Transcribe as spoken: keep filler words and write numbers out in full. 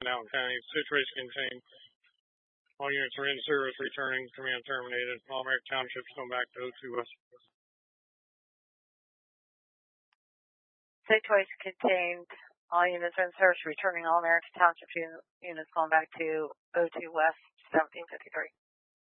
Allen County. Situation contained. All units are in service, returning. Command terminated. All American Townships going back to O two West. Situation contained. All units are in service, returning. All American Township units going back to O two West, seventeen fifty-three.